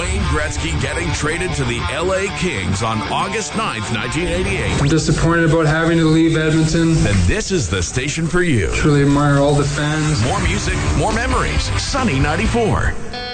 Wayne Gretzky getting traded to the LA Kings on August 9th, 1988. I'm disappointed about having to leave Edmonton. Then this is the station for you. Truly admire all the fans. More music, more memories. Sunny 94.